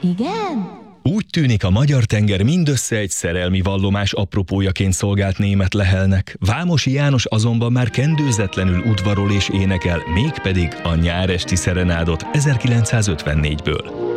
Igen? Úgy tűnik, a magyar tenger mindössze egy szerelmi vallomás apropójaként szolgált német lehelnek. Vámosi János azonban már kendőzetlenül udvarol és énekel, mégpedig a Nyáresti szerenádot 1954-ből.